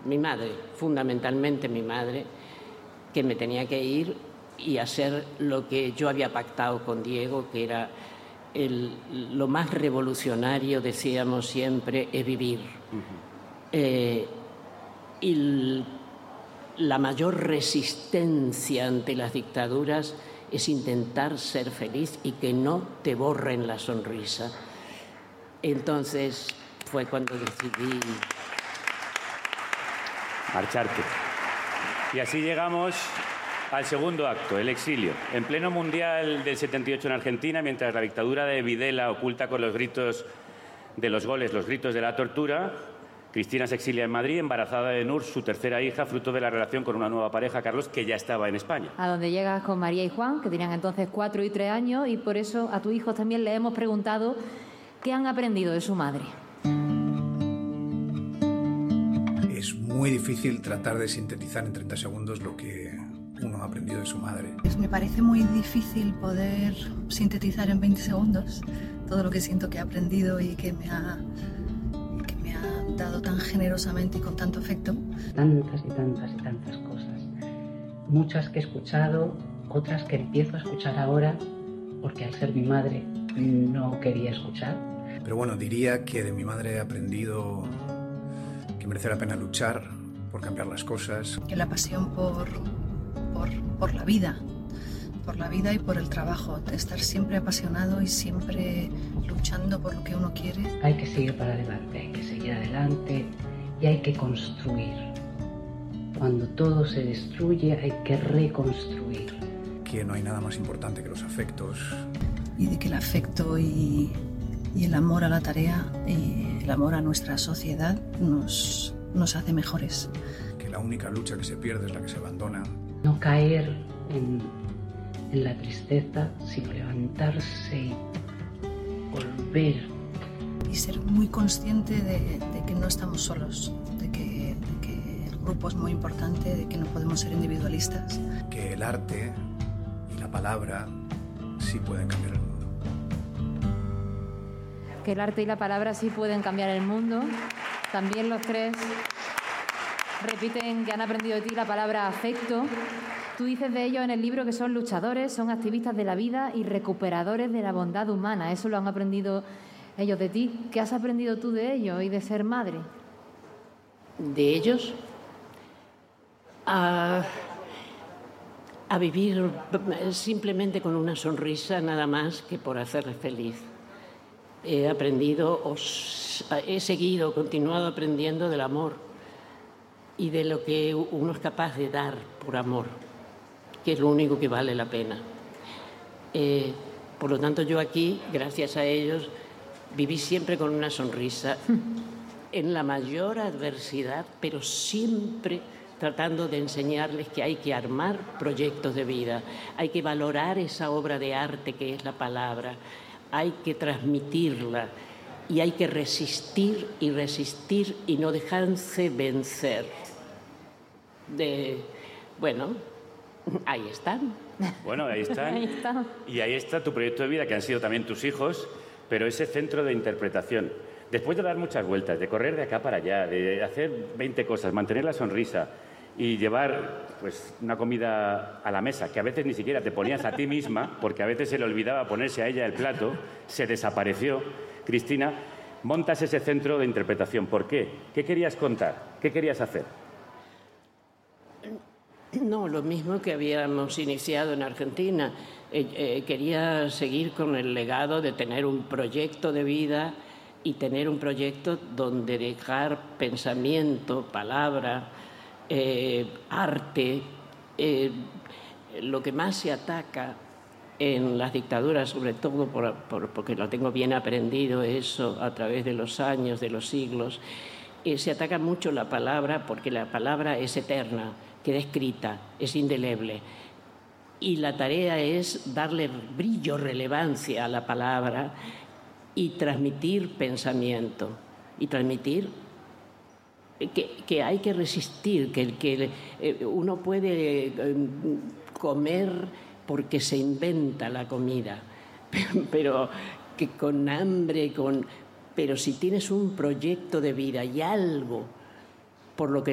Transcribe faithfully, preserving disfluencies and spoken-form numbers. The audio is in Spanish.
mi madre, fundamentalmente mi madre, que me tenía que ir y hacer lo que yo había pactado con Diego, que era el, lo más revolucionario, decíamos siempre, es vivir. Uh-huh. Eh, y el, la mayor resistencia ante las dictaduras es intentar ser feliz y que no te borren la sonrisa. Entonces fue cuando decidí marcharte. Y así llegamos al segundo acto, el exilio. En pleno Mundial del setenta y ocho en Argentina, mientras la dictadura de Videla oculta con los gritos de los goles, los gritos de la tortura, Cristina se exilia en Madrid, embarazada de Nur, su tercera hija, fruto de la relación con una nueva pareja, Carlos, que ya estaba en España. A donde llegas con María y Juan, que tenían entonces cuatro y tres años, y por eso a tus hijos también le hemos preguntado qué han aprendido de su madre. Es muy difícil tratar de sintetizar en treinta segundos lo que uno ha aprendido de su madre. Me parece muy difícil poder sintetizar en veinte segundos todo lo que siento que he aprendido y que me ha, que me ha dado tan generosamente y con tanto afecto. Tantas y tantas y tantas cosas. Muchas que he escuchado, otras que empiezo a escuchar ahora, porque al ser mi madre no quería escuchar. Pero bueno, diría que de mi madre he aprendido que merece la pena luchar por cambiar las cosas. Que la pasión por, por, por la vida, por la vida y por el trabajo, de estar siempre apasionado y siempre luchando por lo que uno quiere. Hay que seguir para adelante, hay que seguir adelante y hay que construir. Cuando todo se destruye hay que reconstruir. Que no hay nada más importante que los afectos. Y de que el afecto y, y el amor a la tarea y el amor a nuestra sociedad nos, nos hace mejores. Que la única lucha que se pierde es la que se abandona. No caer en, en la tristeza, sino levantarse y volver. Y ser muy consciente de, de que no estamos solos, de que, de que el grupo es muy importante, de que no podemos ser individualistas. Que el arte y la palabra sí pueden cambiar el mundo. Que el arte y la palabra sí pueden cambiar el mundo. También los tres repiten que han aprendido de ti la palabra afecto. Tú dices de ellos en el libro que son luchadores, son activistas de la vida y recuperadores de la bondad humana. Eso lo han aprendido ellos de ti. ¿Qué has aprendido tú de ellos y de ser madre? De ellos a, a vivir simplemente con una sonrisa nada más que por hacerles feliz. He aprendido, os, he seguido, continuado aprendiendo del amor y de lo que uno es capaz de dar por amor, que es lo único que vale la pena. Eh, por lo tanto, yo aquí, gracias a ellos, viví siempre con una sonrisa, en la mayor adversidad, pero siempre tratando de enseñarles que hay que armar proyectos de vida, hay que valorar esa obra de arte que es la palabra, hay que transmitirla y hay que resistir y resistir y no dejarse vencer. De, bueno, ahí están. Bueno, ahí están. Ahí está. Y ahí está tu proyecto de vida, que han sido también tus hijos, pero ese centro de interpretación. Después de dar muchas vueltas, de correr de acá para allá, de hacer veinte cosas, mantener la sonrisa y llevar pues una comida a la mesa, que a veces ni siquiera te ponías a ti misma, porque a veces se le olvidaba ponerse a ella el plato, se desapareció. Cristina, montas ese centro de interpretación. ¿Por qué? ¿Qué querías contar? ¿Qué querías hacer? No, lo mismo que habíamos iniciado en Argentina. Eh, eh, quería seguir con el legado de tener un proyecto de vida y tener un proyecto donde dejar pensamiento, palabra, eh, arte. Eh, lo que más se ataca en las dictaduras, sobre todo por, por, porque lo tengo bien aprendido eso a través de los años, de los siglos, eh, se ataca mucho la palabra porque la palabra es eterna, queda escrita, es indeleble. Y la tarea es darle brillo, relevancia a la palabra y transmitir pensamiento. Y transmitir que, que hay que resistir, que, que eh, uno puede eh, comer porque se inventa la comida, pero, pero que con hambre, con, pero si tienes un proyecto de vida y algo por lo que